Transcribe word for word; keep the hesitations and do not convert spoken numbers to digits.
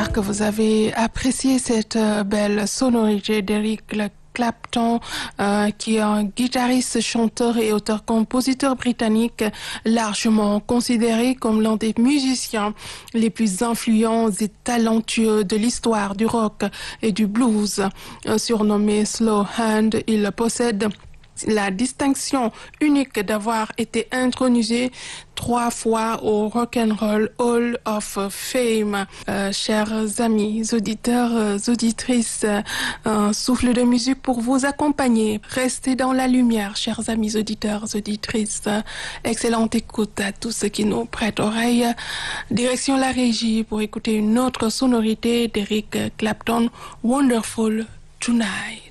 J'espère que vous avez apprécié cette belle sonorité d'Eric Clapton, euh, qui est un guitariste, chanteur et auteur-compositeur britannique largement considéré comme l'un des musiciens les plus influents et talentueux de l'histoire du rock et du blues. Euh, surnommé Slow Hand, il possède la distinction unique d'avoir été intronisé trois fois au Rock'n'Roll Hall of Fame. Euh, chers amis, auditeurs, euh, auditrices, euh, un souffle de musique pour vous accompagner. Restez dans la lumière, chers amis, auditeurs, auditrices. Excellente écoute à tous ceux qui nous prêtent oreille. Direction la régie pour écouter une autre sonorité d'Eric Clapton, Wonderful Tonight.